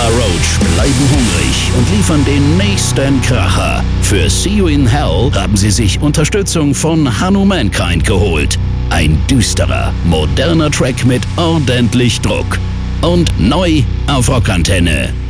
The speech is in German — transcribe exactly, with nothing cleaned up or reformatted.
Roach bleiben hungrig und liefern den nächsten Kracher. Für See You in Hell haben sie sich Unterstützung von Hanno Mankind geholt. Ein düsterer, moderner Track mit ordentlich Druck. Und neu auf Rockantenne.